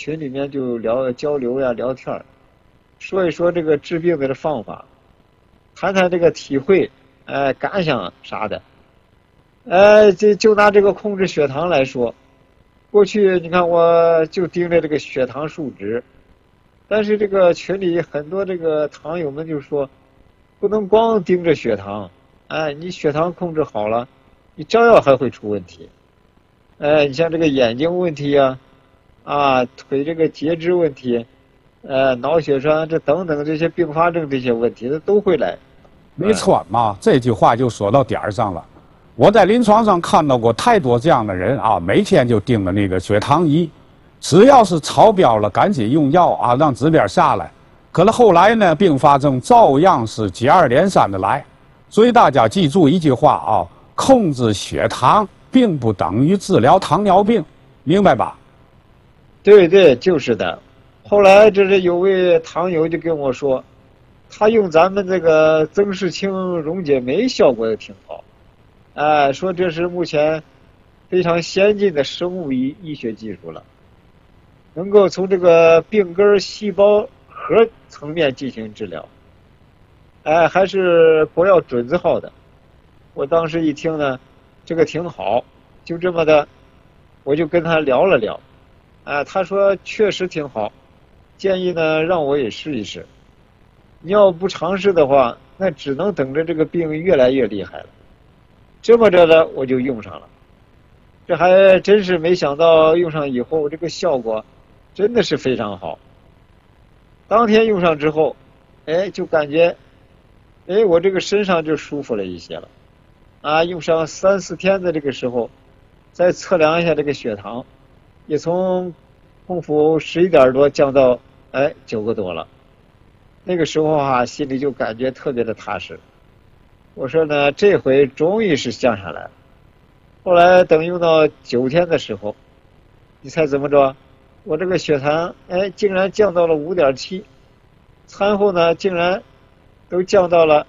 群里面就交流呀、聊天，说一说这个治病的方法，谈谈这个体会，感想啥的。就拿这个控制血糖来说，过去你看我就盯着这个血糖数值，但是这个群里很多这个糖友们就说，不能光盯着血糖，你血糖控制好了，你照样还会出问题。你像这个眼睛问题呀，腿这个截肢问题，脑血栓这等等这些并发症这些问题，它都会来。 没错嘛，这句话就说到点儿上了。我在临床上看到过太多这样的人啊，每天就盯着那个血糖仪，只要是超标了，赶紧用药啊，让指标下来。可是后来呢，并发症照样是接二连三的来。所以大家记住一句话啊，控制血糖并不等于治疗糖尿病，明白吧？ 对对，就是的。后来这是有位糖友就跟我说，他用咱们这个增视清溶解酶效果也挺好。说这是目前非常先进的生物医学技术了，能够从这个病根细胞核层面进行治疗，还是国药准字号的。我当时一听呢，这个挺好，就这么的，我就跟他聊了聊，他说确实挺好，建议呢让我也试一试。你要不尝试的话，那只能等着这个病越来越厉害了。这么着呢，我就用上了，这还真是没想到用上以后，这个效果真的是非常好。当天用上之后，就感觉，我这个身上就舒服了一些了。用上3、4天的这个时候，再测量一下这个血糖，也从空腹11点多降到9个多了。那个时候心里就感觉特别的踏实。我说呢，这回终于是降下来了。后来等用到9天的时候，你猜怎么着？我这个血糖竟然降到了5.7，餐后呢竟然都降到了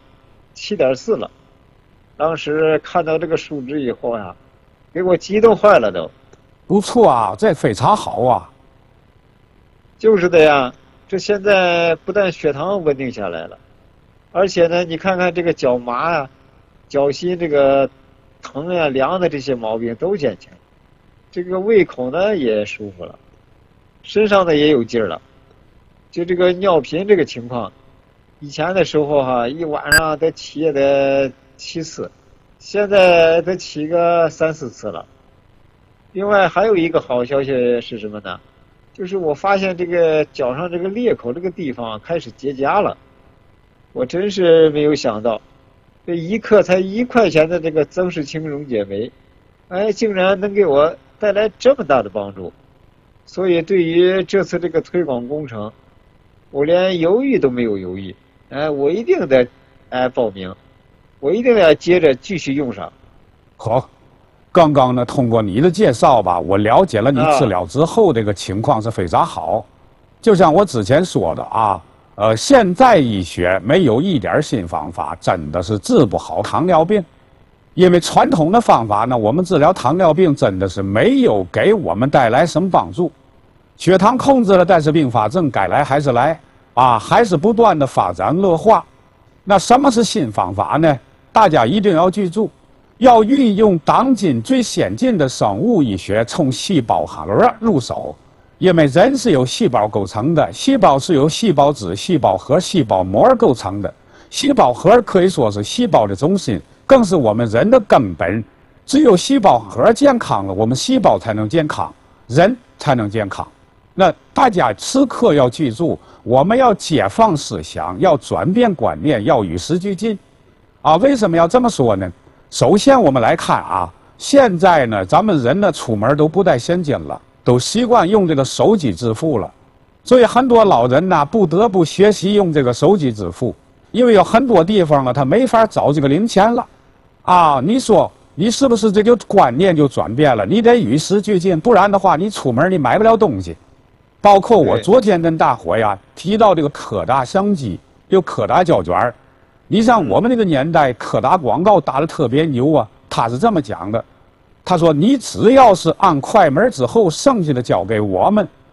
7.4了。当时看到这个数值以后给我激动坏了都。 不错啊，这非常好啊。 就是的呀，这现在不但血糖稳定下来了，而且呢，你看看这个脚麻脚心这个疼呀、凉的这些毛病都减轻，这个胃口呢也舒服了，身上呢也有劲儿了。就这个尿频这个情况，以前的时候一晚上得起也得7次，现在得起个3、4次了。另外还有一个好消息是什么呢？就是我发现这个脚上这个裂口这个地方开始结痂了。我真是没有想到，这1克才1块钱的这个增视清溶解酶，竟然能给我带来这么大的帮助。所以对于这次这个推广工程，我连犹豫都没有犹豫，我一定得报名，我一定要接着继续用上。 好，刚刚呢通过你的介绍吧，我了解了你治疗之后这个情况是非常好。就像我之前说的现代医学没有一点新方法，真的是治不好糖尿病。因为传统的方法呢，我们治疗糖尿病真的是没有给我们带来什么帮助。血糖控制了，但是并发症该来还是来还是不断的发展恶化。那什么是新方法呢？大家一定要记住，要运用当今最先进的生物医学，从细胞核入手。因为人是由细胞构成的，细胞是由细胞质、细胞核、细胞膜构成的。细胞核可以说是细胞的中心，更是我们人的根本。只有细胞核健康了，我们细胞才能健康，人才能健康。那大家此刻要记住，我们要解放思想，要转变观念，要与时俱进。为什么要这么说呢？首先我们来看现在呢，咱们人呢出门都不带现金了。都习惯用这个手机支付了，所以很多老人呢不得不学习用这个手机支付，因为有很多地方呢他没法找这个零钱了你说你是不是这个观念就转变了？你得与时俱进，不然的话你出门你买不了东西。包括我昨天跟大伙提到这个柯达相机，就柯达胶卷，你像我们那个年代柯达广告打得特别牛他是这么讲的，他说你只要是按快门之后，剩下的交给我们，